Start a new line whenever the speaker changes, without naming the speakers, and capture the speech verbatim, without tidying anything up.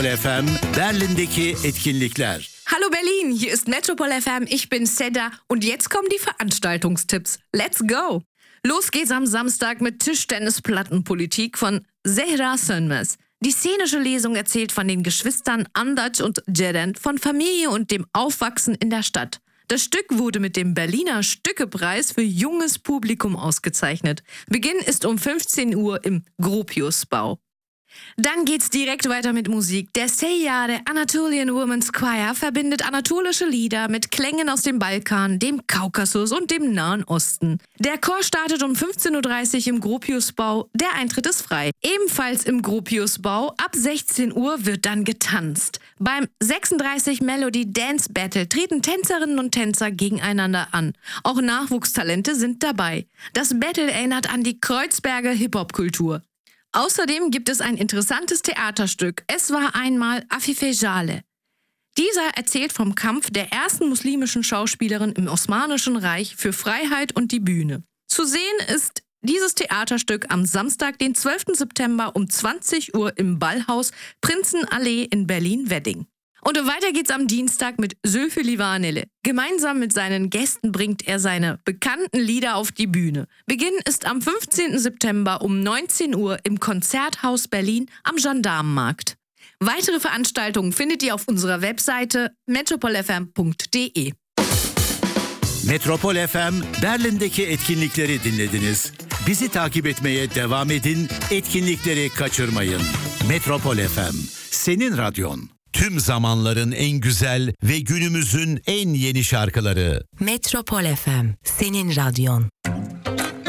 F M Berlin'deki etkinlikler.
Hallo Berlin, hier ist Metropol F M, ich bin Seda und jetzt kommen die Veranstaltungstipps. Let's go! Los geht's am Samstag mit Tischtennisplattenpolitik von Zehra Sönmez. Die szenische Lesung erzählt von den Geschwistern Andac und Ceren, von Familie und dem Aufwachsen in der Stadt. Das Stück wurde mit dem Berliner Stückepreis für junges Publikum ausgezeichnet. Beginn ist um fünfzehn Uhr im Gropiusbau. Dann geht's direkt weiter mit Musik. Der Seyyare Anatolian Women's Choir verbindet anatolische Lieder mit Klängen aus dem Balkan, dem Kaukasus und dem Nahen Osten. Der Chor startet um fünfzehn Uhr dreißig im Gropiusbau. Der Eintritt ist frei. Ebenfalls im Gropiusbau ab sechzehn Uhr wird dann getanzt. Beim sechsunddreißig Melody Dance Battle treten Tänzerinnen und Tänzer gegeneinander an. Auch Nachwuchstalente sind dabei. Das Battle erinnert an die Kreuzberger Hip-Hop-Kultur. Außerdem gibt es ein interessantes Theaterstück. Es war einmal Afife Jale. Dieser erzählt vom Kampf der ersten muslimischen Schauspielerin im Osmanischen Reich für Freiheit und die Bühne. Zu sehen ist dieses Theaterstück am Samstag, den zwölften September um zwanzig Uhr im Ballhaus Prinzenallee in Berlin-Wedding. Und weiter geht's am Dienstag mit Zülfü Livaneli. Gemeinsam mit seinen Gästen bringt er seine bekannten Lieder auf die Bühne. Beginn ist am fünfzehnten September um neunzehn Uhr im Konzerthaus Berlin am Gendarmenmarkt. Weitere Veranstaltungen findet ihr auf unserer Webseite metropol f m punkt d e.
Metropol F M Berlin'deki etkinlikleri dinlediniz. Bizi takip etmeye devam edin, etkinlikleri kaçırmayın. Metropol F M, senin radyon. Tüm zamanların en güzel ve günümüzün en yeni şarkıları.
Metropol F M, senin radyon.